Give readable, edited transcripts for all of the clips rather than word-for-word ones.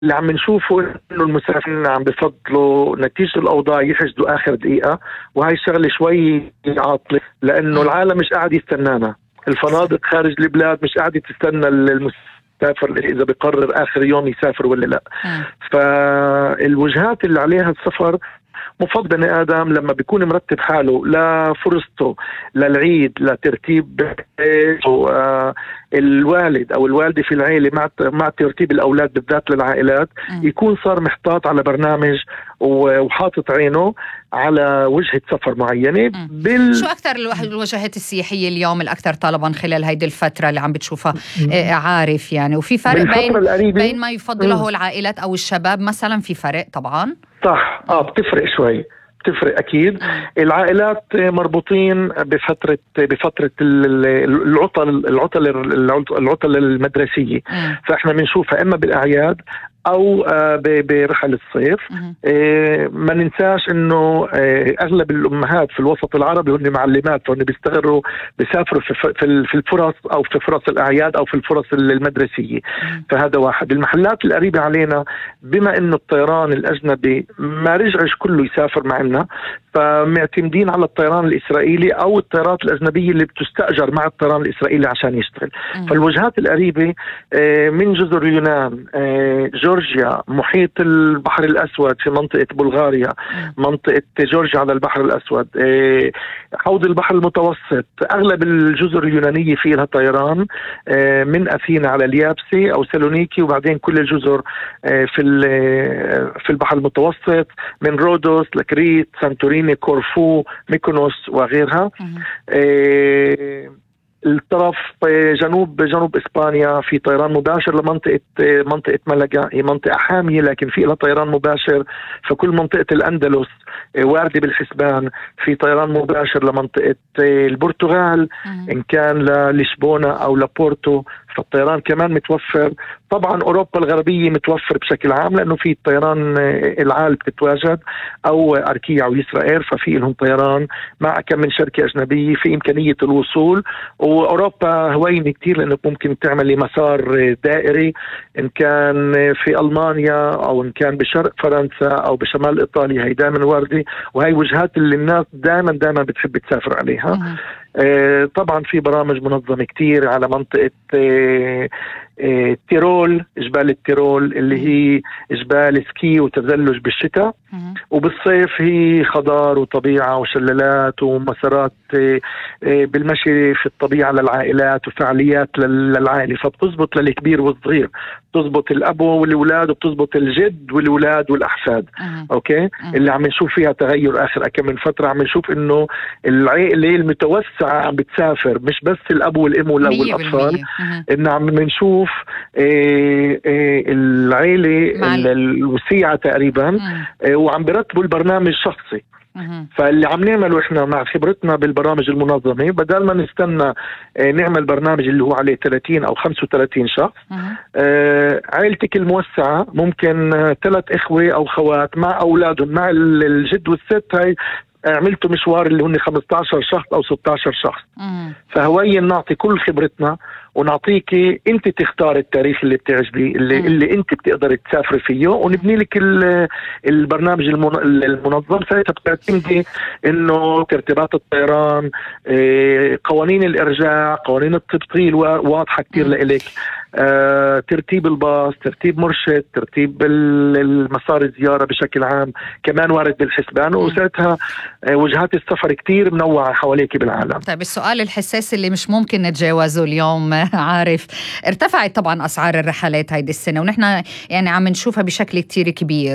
اللي عم نشوفه انه المسافرين عم بفضلوا نتيجة الاوضاع يحجزوا اخر دقيقة، وهي الشغلة شوي عاطلة لانه العالم مش قاعد يستنانا. الفنادق خارج البلاد مش قاعدة تستنى المسافر اذا بقرر اخر يوم يسافر ولا لا. فالوجهات اللي عليها السفر مفضل بني آدم لما بيكون مرتب حاله لفرصته للعيد، لترتيب الوالد أو الوالدة في العائلة مع ترتيب الأولاد بالذات للعائلات، يكون صار محتاط على برنامج وحاطط عينه على وجهة سفر معينة. شو أكثر الوجهات السياحية اليوم الأكثر طلبا خلال هيدي الفترة اللي عم بتشوفها عارف يعني؟ وفي فرق بين ما يفضله العائلات أو الشباب مثلا؟ في فرق طبعا صح. بتفرق شوي، بتفرق أكيد. العائلات مربوطين بفترة العطل المدرسية، فإحنا بنشوفها إما بالأعياد أو برحل الصيف. ما ننساش إنه أغلب الأمهات في الوسط العربي هن معلمات، فهن بيسافروا في الفرص أو في فرص الأعياد أو في الفرص المدرسية. فهذا واحد. المحلات القريبة علينا بما إنه الطيران الأجنبي ما رجعش كله يسافر معنا، فمعتمدين على الطيران الإسرائيلي أو الطيارات الأجنبية اللي بتستأجر مع الطيران الإسرائيلي عشان يشتغل. فالوجهات القريبة من جزر اليونان، جورجيا، محيط البحر الأسود في منطقة بلغاريا، منطقة جورجيا على البحر الأسود، حوض البحر المتوسط، أغلب الجزر اليونانية فيها لها طيران من أثينا على اليابسة أو سالونيكي، وبعدين كل الجزر في البحر المتوسط من رودوس لكريت، سانتوريني، كورفو، ميكونوس وغيرها. الطرف جنوب إسبانيا في طيران مباشر لمنطقة ملقا، هي منطقة حامية لكن في لها طيران مباشر. فكل منطقة الأندلس واردة بالحسبان، في طيران مباشر لمنطقة البرتغال إن كان للشبونة أو لبورتو، فالطيران كمان متوفر. طبعا أوروبا الغربية متوفر بشكل عام لأنه في طيران العال بتتواجد أو أركيا أو إسرائيل، ففي لهم طيران مع كم من شركة أجنبية في إمكانية الوصول. وأوروبا هوينة كتير لأنه ممكن تعمل مسار دائري إن كان في ألمانيا أو إن كان بشرق فرنسا أو بشمال إيطاليا، هي دائما واردة، وهي وجهات اللي الناس دائما بتحب تسافر عليها. طبعا في برامج منظمة كتير على منطقة تيرول، جبال التيرول اللي هي جبال سكي وتزلج بالشتاء، وبالصيف هي خضار وطبيعة وشلالات ومسارات بالمشي في الطبيعة للعائلات وفعاليات للعائلة، فبتزبط للكبير والصغير، بتزبط الأب والأولاد وبتزبط الجد والأولاد والأحفاد. أوكي. اللي عم نشوف فيها تغير آخر كم من فترة، عم نشوف إنه العائلة المتوسعة عم بتسافر، مش بس الأب والأم والأطفال، إن عم نشوف العائلة الوسيعة تقريبا، وعم برتبوا البرنامج شخصي. فاللي عم نعمله احنا مع خبرتنا بالبرامج المنظمة، بدل ما نستنى نعمل برنامج اللي هو عليه 30 أو 35 شخص، عائلتك الموسعة ممكن 3 إخوة أو خوات مع أولادهم مع الجد والست، هاي عملتوا مشوار اللي هن 15 شخص أو 16 شخص. فهوين نعطي كل خبرتنا ونعطيكي انت تختار التاريخ اللي بتعجبي، اللي انت بتقدر تسافر فيه، ونبني لك البرنامج المنظم. ساعتها بتعتمدي انه ترتيبات الطيران، قوانين الارجاع، قوانين التبطيل واضحة كتير لإلك، ترتيب الباص، ترتيب مرشد، ترتيب المسار الزيارة بشكل عام كمان وارد بالحسبان. وساعتها وجهات السفر كتير منوعة حواليك بالعالم. طيب السؤال الحساس اللي مش ممكن نتجاوزه اليوم عارف، ارتفعت طبعا أسعار الرحلات هيدي السنة ونحن يعني عم نشوفها بشكل كتير كبير.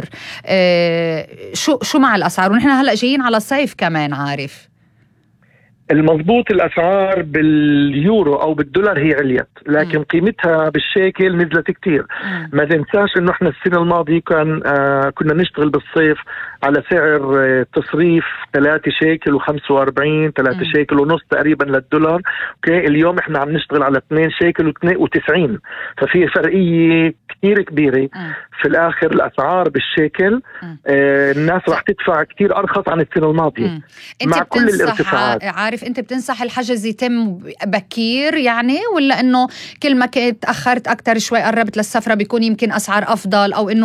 شو مع الأسعار؟ ونحن هلأ جايين على صيف كمان عارف. المضبوط الأسعار باليورو أو بالدولار هي عليت، لكن قيمتها بالشيكل نزلت كتير. ما تنساش إنه إحنا السنة الماضية كنا نشتغل بالصيف على سعر تصريف 3 شيكل و45، 3 شيكل ونص تقريبا للدولار. أوكي. اليوم إحنا عم نشتغل على 2 شيكل و92، ففي فرقية كتير كبيرة. في الآخر الأسعار بالشيكل الناس راح تدفع كتير أرخص عن السنة الماضية مع كل الارتفاعات. عارف عارف أنت بتنصح الحجز يتم بكير يعني، ولا إنه كل ما كنت تأخرت أكتر شوي قربت للسفرة بيكون يمكن أسعار أفضل، أو إنه